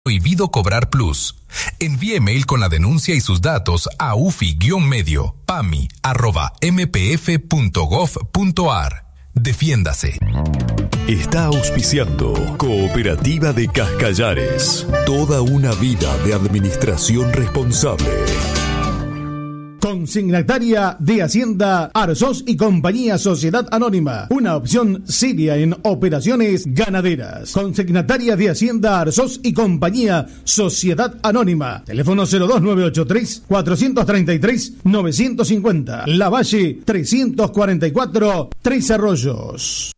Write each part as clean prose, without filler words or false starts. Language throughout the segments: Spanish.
Prohibido cobrar plus. Envíe mail con la denuncia y sus datos a ufi-medio@mpf.gov.ar. Defiéndase. Está auspiciando Cooperativa de Cascallares. Toda una vida de administración responsable. Consignataria de Hacienda Arzós y Compañía Sociedad Anónima. Una opción seria en operaciones ganaderas. Consignataria de Hacienda Arzós y Compañía Sociedad Anónima. Teléfono 02983-433-950. La Valle 344, Tres Arroyos.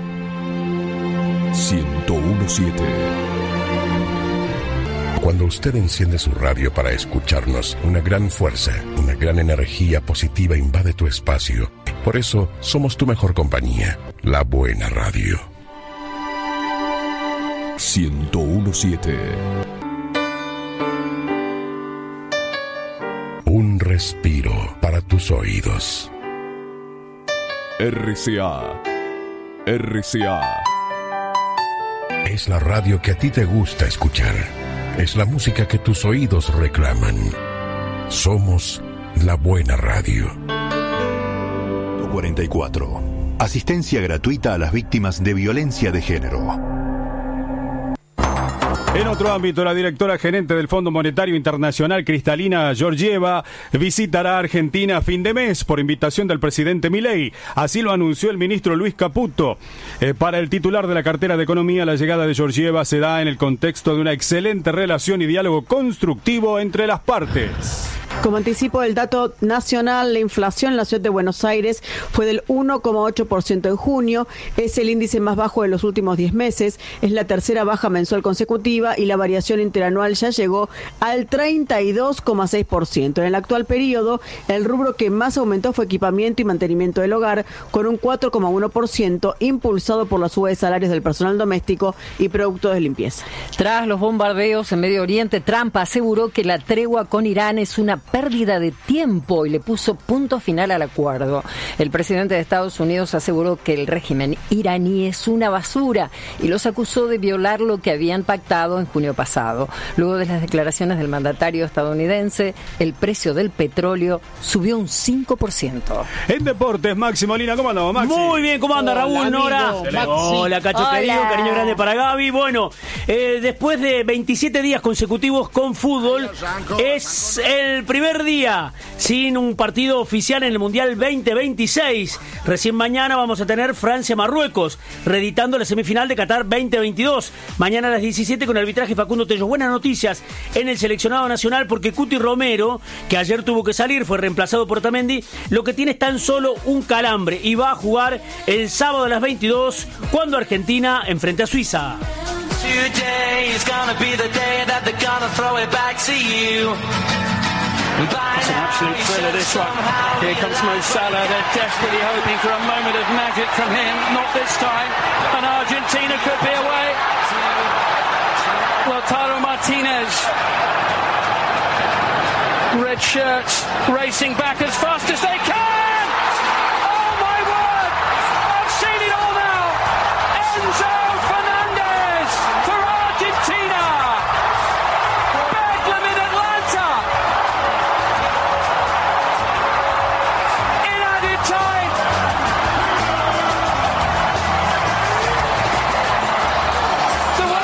1017. Cuando usted enciende su radio para escucharnos, una gran fuerza, una gran energía positiva invade tu espacio. Por eso, somos tu mejor compañía, la buena radio. 1017. Un respiro para tus oídos. RCA. RCA. Es la radio que a ti te gusta escuchar. Es la música que tus oídos reclaman. Somos la buena radio. 44. Asistencia gratuita a las víctimas de violencia de género. En otro ámbito, la directora gerente del Fondo Monetario Internacional, Kristalina Georgieva, visitará Argentina a fin de mes por invitación del presidente Milei. Así lo anunció el ministro Luis Caputo. Para el titular de la cartera de Economía, la llegada de Georgieva se da en el contexto de una excelente relación y diálogo constructivo entre las partes. Como anticipo del dato nacional, la inflación en la ciudad de Buenos Aires fue del 1,8% en junio. Es el índice más bajo de los últimos 10 meses. Es la tercera baja mensual consecutiva y la variación interanual ya llegó al 32,6%. En el actual periodo, el rubro que más aumentó fue equipamiento y mantenimiento del hogar, con un 4,1%, impulsado por la suba de salarios del personal doméstico y productos de limpieza. Tras los bombardeos en Medio Oriente, Trump aseguró que la tregua con Irán es una pérdida de tiempo y le puso punto final al acuerdo. El presidente de Estados Unidos aseguró que el régimen iraní es una basura y los acusó de violar lo que habían pactado en junio pasado. Luego de las declaraciones del mandatario estadounidense, el precio del petróleo subió un 5%. En deportes, Maxi Molina, ¿cómo andamos, Maxi? Muy bien, ¿cómo anda, Raúl, Nora? Hola, Cacho querido, cariño grande para Gaby. Bueno, después de 27 días consecutivos con fútbol, es el primer día sin un partido oficial en el Mundial 2026. Recién mañana vamos a tener Francia-Marruecos, reeditando la semifinal de Qatar 2022. Mañana a las 17 con el arbitraje Facundo Tello. Buenas noticias en el seleccionado nacional porque Cuti Romero, que ayer tuvo que salir, fue reemplazado por Otamendi, lo que tiene es tan solo un calambre y va a jugar el sábado a las 22 cuando Argentina enfrente a Suiza. Today is gonna be the day that they're gonna throw it back to you. It's an absolute thriller, this one. Here comes Mo Salah. They're desperately hoping for a moment of magic from him. Not this time. And Argentina could be away. Lautaro Martinez. Red shirts racing back as fast as they can.